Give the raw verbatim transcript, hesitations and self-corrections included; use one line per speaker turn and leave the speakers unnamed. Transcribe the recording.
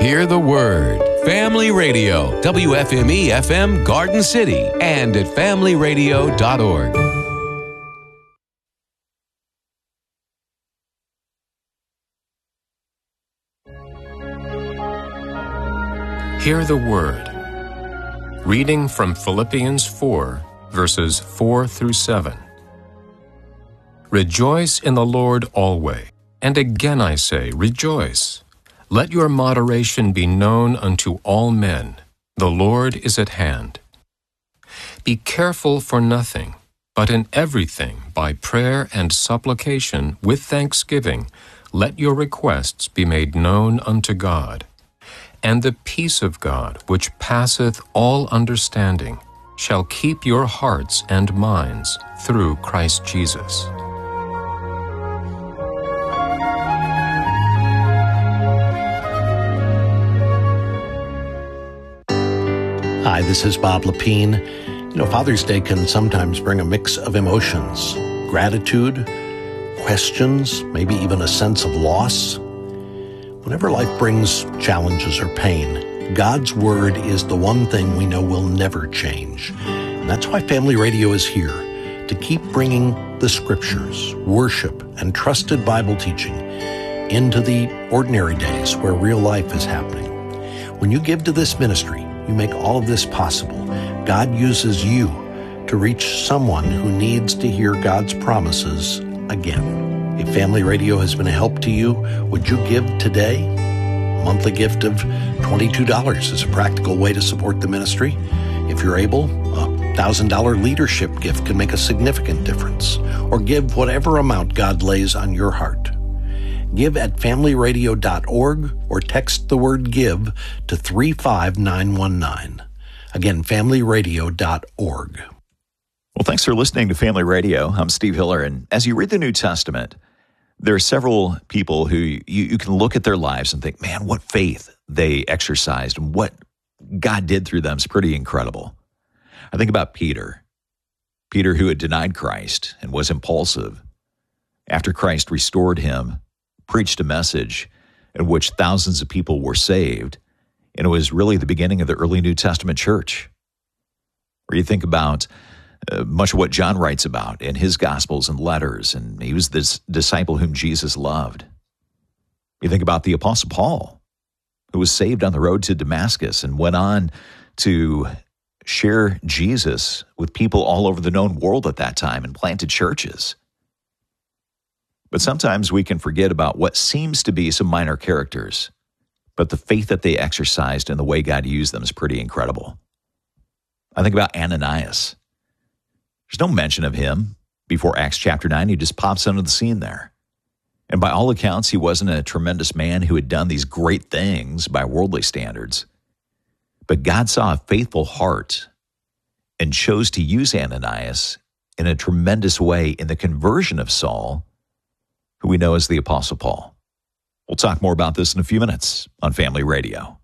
Hear the Word. Family Radio, W F M E F M Garden City, and at family radio dot org.
Hear the Word. Reading from Philippians four, verses four through seven. Rejoice in the Lord always, and again I say, rejoice. Let your moderation be known unto all men. The Lord is at hand. Be careful for nothing, but in everything, by prayer and supplication, with thanksgiving, let your requests be made known unto God. And the peace of God, which passeth all understanding, shall keep your hearts and minds through Christ Jesus.
Hi, this is Bob Lepine. You know, Father's Day can sometimes bring a mix of emotions, gratitude, questions, maybe even a sense of loss. Whenever life brings challenges or pain, God's Word is the one thing we know will never change. And that's why Family Radio is here, to keep bringing the Scriptures, worship, and trusted Bible teaching into the ordinary days where real life is happening. When you give to this ministry, you make all of this possible. God uses you to reach someone who needs to hear God's promises again. If Family Radio has been a help to you, would you give today? A monthly gift of twenty-two dollars is a practical way to support the ministry. If you're able, a one thousand dollars leadership gift can make a significant difference. Or give whatever amount God lays on your heart. Give at family radio dot org or text the word GIVE to three five nine one nine. Again, family radio dot org.
Well, thanks for listening to Family Radio. I'm Steve Hiller, and as you read the New Testament, there are several people who you, you can look at their lives and think, man, what faith they exercised and what God did through them is pretty incredible. I think about Peter. Peter, who had denied Christ and was impulsive. After Christ restored him, preached a message in which thousands of people were saved, and it was really the beginning of the early New Testament church. Or you think about uh, much of what John writes about in his Gospels and letters, and he was this disciple whom Jesus loved. You think about the Apostle Paul, who was saved on the road to Damascus and went on to share Jesus with people all over the known world at that time and planted churches. But sometimes we can forget about what seems to be some minor characters, but the faith that they exercised and the way God used them is pretty incredible. I think about Ananias. There's no mention of him before Acts chapter nine. He just pops onto the scene there. And by all accounts, he wasn't a tremendous man who had done these great things by worldly standards. But God saw a faithful heart and chose to use Ananias in a tremendous way in the conversion of Saul, who we know as the Apostle Paul. We'll talk more about this in a few minutes on Family Radio.